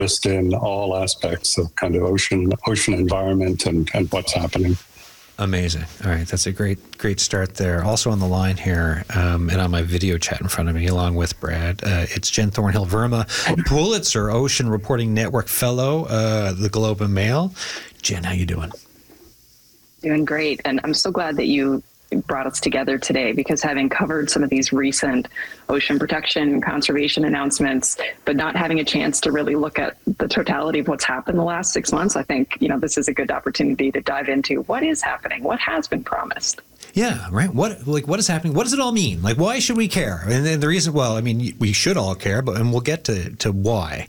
interest in all aspects of kind of ocean environment and what's happening. Amazing. All right. That's a great start there. Also on the line here, and on my video chat in front of me, along with Brad, it's Jen Thornhill-Verma, Pulitzer Ocean Reporting Network Fellow, the Globe and Mail. Jen, how you doing? Doing great. And I'm so glad that you brought us together today, because having covered some of these recent ocean protection and conservation announcements, but not having a chance to really look at the totality of what's happened the last 6 months, I think, this is a good opportunity to dive into what is happening, what has been promised. Yeah, right. What is happening? What does it all mean? Like, why should we care? And then the reason, we should all care, and we'll get to why.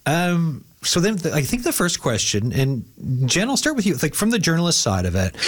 So then I think the first question, and Jen, I'll start with you, like from the journalist side of it,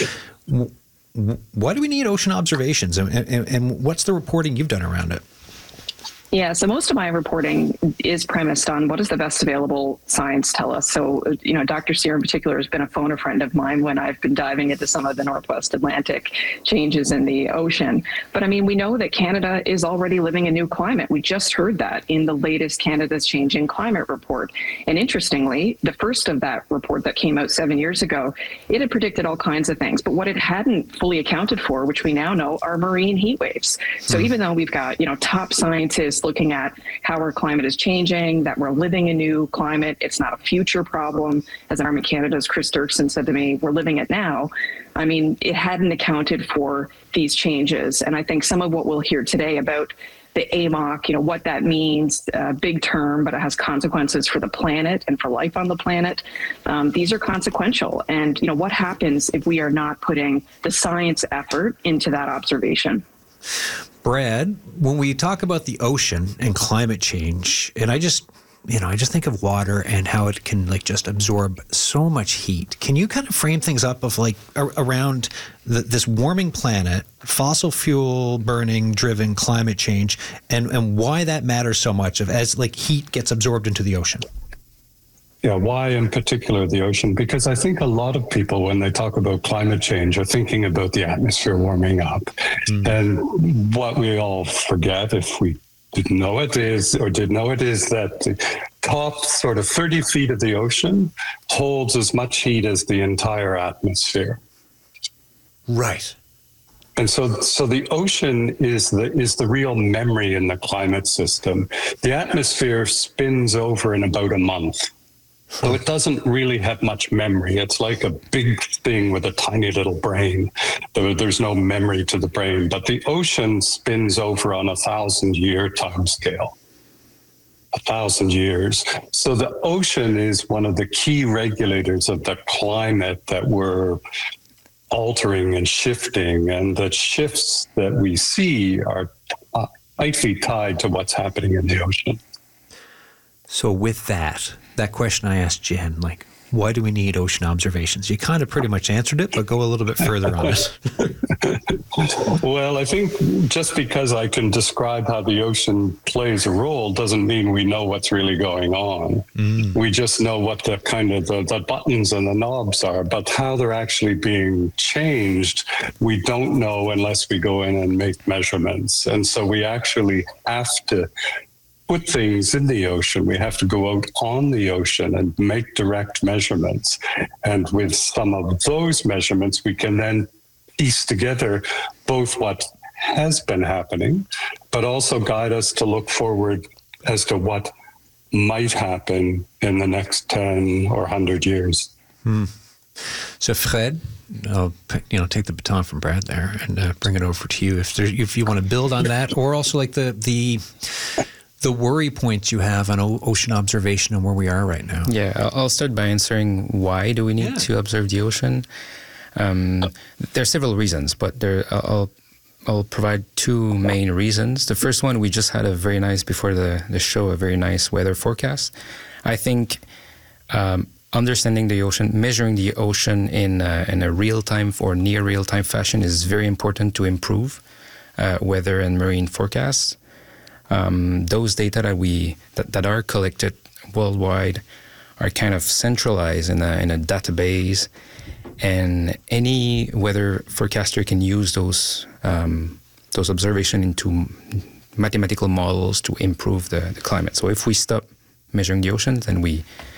why do we need ocean observations, and what's the reporting you've done around it? Yeah, so most of my reporting is premised on what does the best available science tell us. So, Dr. Cyr in particular has been a phone a friend of mine when I've been diving into some of the Northwest Atlantic changes in the ocean. But we know that Canada is already living a new climate. We just heard that in the latest Canada's Changing Climate report. And interestingly, the first of that report that came out 7 years ago, it had predicted all kinds of things. But what it hadn't fully accounted for, which we now know, are marine heat waves. So even though we've got, top scientists looking at how our climate is changing, that we're living a new climate, it's not a future problem. As Environment Canada's Chris Dirksen said to me, we're living it now. It hadn't accounted for these changes. And I think some of what we'll hear today about the AMOC, what that means, big term, but it has consequences for the planet and for life on the planet. These are consequential. And, what happens if we are not putting the science effort into that observation? Brad, when we talk about the ocean and climate change, and I just think of water and how it can just absorb so much heat. Can you kind of frame things up of around this warming planet, fossil fuel burning driven climate change, and why that matters so much as heat gets absorbed into the ocean? Yeah, why in particular the ocean? Because I think a lot of people, when they talk about climate change, are thinking about the atmosphere warming up. And what we all forget, if we did know it, is that the top sort of 30 feet of the ocean holds as much heat as the entire atmosphere. Right. And so the ocean is the real memory in the climate system. The atmosphere spins over in about a month. So it doesn't really have much memory. It's like a big thing with a tiny little brain. There's no memory to the brain, but the ocean spins over on 1,000-year time scale. 1,000 years. So the ocean is one of the key regulators of the climate that we're altering and shifting, and the shifts that we see are tightly tied to what's happening in the ocean. So with that question I asked Jen, why do we need ocean observations? You kind of pretty much answered it, but go a little bit further on it. Well, I think just because I can describe how the ocean plays a role doesn't mean we know what's really going on. We just know what the kind of the buttons and the knobs are, but how they're actually being changed, we don't know unless we go in and make measurements. And so we actually have to put things in the ocean. We have to go out on the ocean and make direct measurements. And with some of those measurements, we can then piece together both what has been happening, but also guide us to look forward as to what might happen in the next 10 or 100 years. So Fred, I'll take the baton from Brad there and bring it over to you if you want to build on that, or also the worry points you have on ocean observation and where we are right now. Yeah, I'll start by answering why do we need to observe the ocean. There are several reasons, but I'll provide two main reasons. The first one, we just had before the show, a very nice weather forecast. I think understanding the ocean, measuring the ocean in a real-time or near real-time fashion is very important to improve weather and marine forecasts. Those data that are collected worldwide are kind of centralized in a database, and any weather forecaster can use those observations into mathematical models to improve the climate. So if we stop measuring the oceans, then we